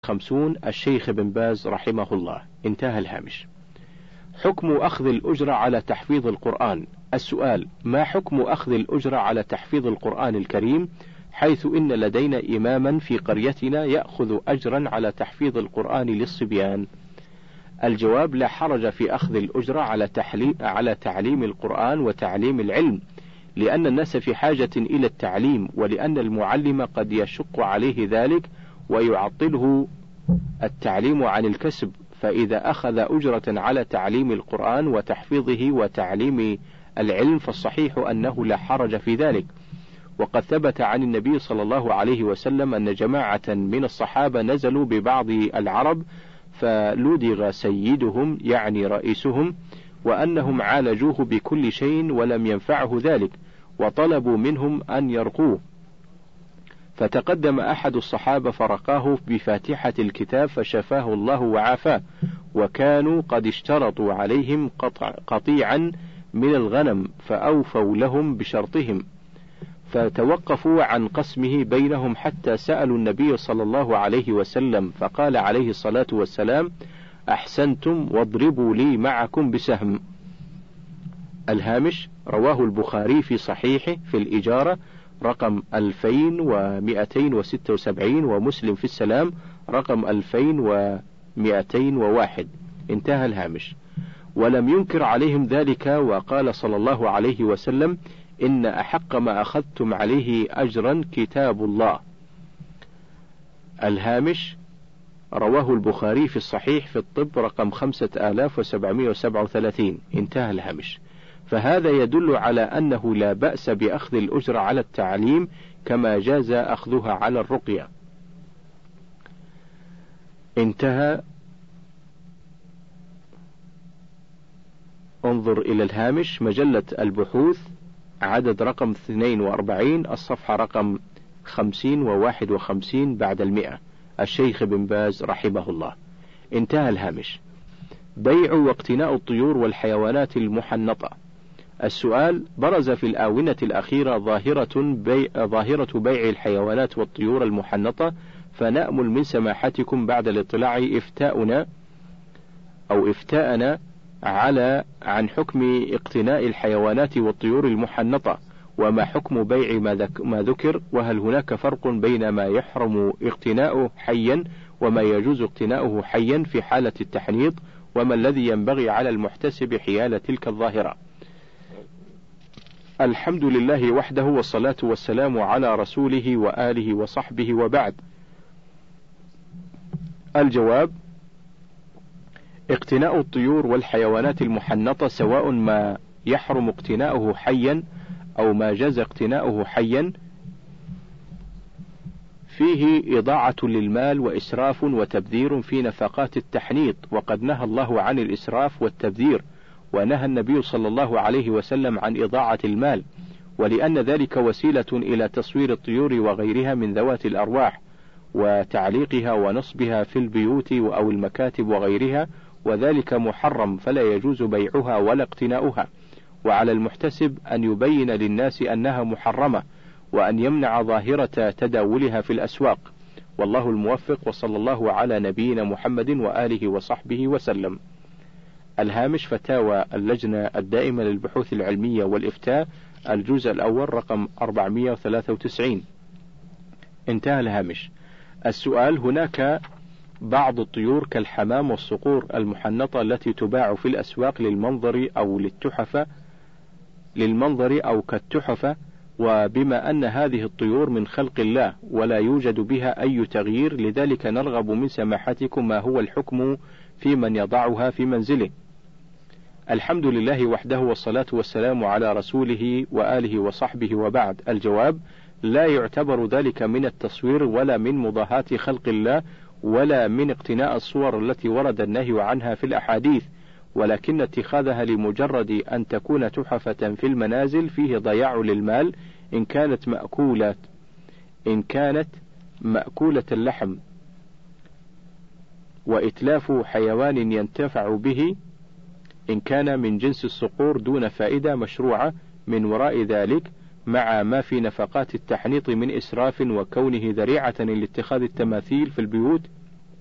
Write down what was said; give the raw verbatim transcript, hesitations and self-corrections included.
خمسون الشيخ بن باز رحمه الله. انتهى الهامش. حكم أخذ الأجرة على تحفيظ القرآن. السؤال: ما حكم أخذ الأجرة على تحفيظ القرآن الكريم، حيث إن لدينا إماما في قريتنا يأخذ أجرا على تحفيظ القرآن للصبيان؟ الجواب: لا حرج في أخذ الأجرة على, على تعليم القرآن وتعليم العلم، لأن الناس في حاجة إلى التعليم، ولأن المعلم قد يشق عليه ذلك ويعطله التعليم عن الكسب، فإذا أخذ أجرة على تعليم القرآن وتحفيظه وتعليم العلم فالصحيح أنه لا حرج في ذلك. وقد ثبت عن النبي صلى الله عليه وسلم أن جماعة من الصحابة نزلوا ببعض العرب فلدغ سيدهم يعني رئيسهم، وأنهم عالجوه بكل شيء ولم ينفعه ذلك، وطلبوا منهم أن يرقوه، فتقدم أحد الصحابة فرقاه بفاتحة الكتاب فشفاه الله وعافاه، وكانوا قد اشترطوا عليهم قطع قطيعا من الغنم فأوفوا لهم بشرطهم، فتوقفوا عن قسمه بينهم حتى سألوا النبي صلى الله عليه وسلم، فقال عليه الصلاة والسلام: أحسنتم واضربوا لي معكم بسهم. الهامش: رواه البخاري في صحيحه في الإجارة رقم ألفين ومئتين وستة وسبعين، ومسلم في السلام رقم ألفين ومئتين وواحد. انتهى الهامش. ولم ينكر عليهم ذلك، وقال صلى الله عليه وسلم: إن أحق ما أخذتم عليه أجرا كتاب الله. الهامش: رواه البخاري في الصحيح في الطب رقم خمسة آلاف وسبعمائة وسبعة وثلاثين. انتهى الهامش. فهذا يدل على أنه لا بأس بأخذ الأجرة على التعليم كما جاز أخذها على الرقية. انتهى. انظر إلى الهامش: مجلة البحوث عدد رقم اثنين وأربعين الصفحة رقم خمسين وواحد وخمسين بعد المئة، الشيخ بن باز رحمه الله. انتهى الهامش. بيع واقتناء الطيور والحيوانات المحنطة. السؤال: برز في الآونة الأخيرة ظاهرة بيع, ظاهرة بيع الحيوانات والطيور المحنطة، فنأمل من سماحتكم بعد الاطلاع إفتاؤنا أو إفتاءنا على عن حكم اقتناء الحيوانات والطيور المحنطة، وما حكم بيع ما ذكر، وهل هناك فرق بين ما يحرم اقتناؤه حيا وما يجوز اقتناؤه حيا في حالة التحنيط، وما الذي ينبغي على المحتسب حيال تلك الظاهرة؟ الحمد لله وحده، والصلاة والسلام على رسوله وآله وصحبه، وبعد. الجواب: اقتناء الطيور والحيوانات المحنطة سواء ما يحرم اقتناؤه حيا أو ما جاز اقتناؤه حيا فيه إضاعة للمال وإسراف وتبذير في نفقات التحنيط، وقد نهى الله عن الإسراف والتبذير، ونهى النبي صلى الله عليه وسلم عن إضاعة المال، ولأن ذلك وسيلة إلى تصوير الطيور وغيرها من ذوات الأرواح وتعليقها ونصبها في البيوت أو المكاتب وغيرها، وذلك محرم فلا يجوز بيعها ولا اقتناؤها، وعلى المحتسب أن يبين للناس أنها محرمة، وأن يمنع ظاهرة تداولها في الأسواق، والله الموفق، وصلى الله على نبينا محمد وآله وصحبه وسلم. الهامش: فتاوى اللجنة الدائمة للبحوث العلمية والإفتاء، الجزء الأول رقم أربعمائة وثلاثة وتسعين. انتهى الهامش. السؤال: هناك بعض الطيور كالحمام والصقور المحنطة التي تباع في الأسواق للمنظر أو للتحفة للمنظر أو كالتحفة، وبما أن هذه الطيور من خلق الله ولا يوجد بها أي تغيير، لذلك نرغب من سماحتكم ما هو الحكم في من يضعها في منزله؟ الحمد لله وحده، والصلاة والسلام على رسوله وآله وصحبه، وبعد. الجواب: لا يعتبر ذلك من التصوير ولا من مضاهاة خلق الله ولا من اقتناء الصور التي ورد النهي عنها في الأحاديث، ولكن اتخاذها لمجرد أن تكون تحفة في المنازل فيه ضياع للمال إن كانت مأكولة إن كانت مأكولة اللحم، وإتلاف حيوان ينتفع به إن كان من جنس الصقور دون فائدة مشروعة من وراء ذلك، مع ما في نفقات التحنيط من إسراف وكونه ذريعة لاتخاذ التماثيل في البيوت